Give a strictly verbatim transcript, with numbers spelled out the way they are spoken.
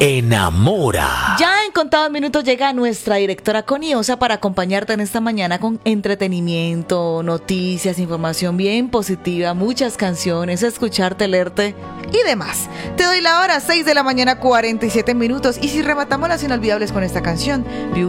enamora. Ya en contados minutos llega nuestra directora Connie Osa para acompañarte en esta mañana con entretenimiento, noticias, información bien positiva, muchas canciones, escucharte, leerte y demás. Te doy la hora, seis de la mañana, cuarenta y siete minutos. Y si rematamos las inolvidables con esta canción,